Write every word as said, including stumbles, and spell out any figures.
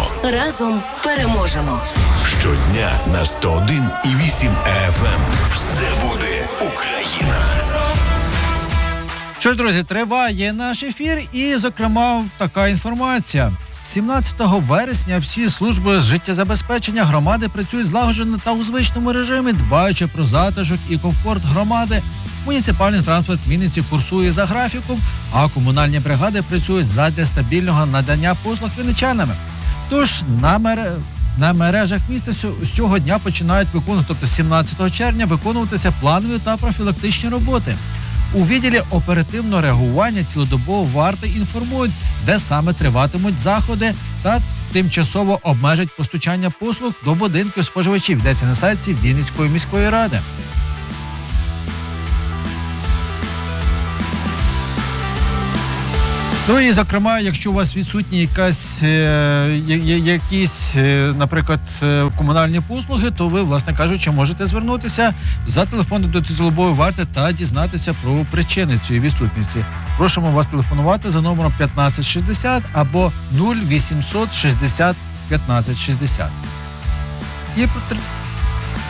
Разом переможемо. Щодня на сто один і вісім еф ем. Все буде Україна. Що ж, друзі, триває наш ефір і, зокрема, така інформація. сімнадцятого вересня всі служби життєзабезпечення громади працюють злагоджено та у звичному режимі, дбаючи про затишок і комфорт громади. Муніципальний транспорт Вінниці курсує за графіком, а комунальні бригади працюють задля стабільного надання послуг вінничанами. Тож на, мер... на мережах міста з цього дня починають виконувати, тобто сімнадцятого червня, виконуватися планові та профілактичні роботи. У відділі оперативного реагування цілодобово варти інформують, де саме триватимуть заходи та тимчасово обмежать постачання послуг до будинків споживачів. Йдеться на сайті Вінницької міської ради. Ну і, зокрема, якщо у вас відсутні якась, е, якісь, е, наприклад, е, комунальні послуги, то ви, власне кажучи, можете звернутися за телефоном до цілодобової варти та дізнатися про причини цієї відсутності. Просимо вас телефонувати за номером п'ятнадцять шістдесят або нуль вісімсот шістдесят п'ятнадцять шістдесят. І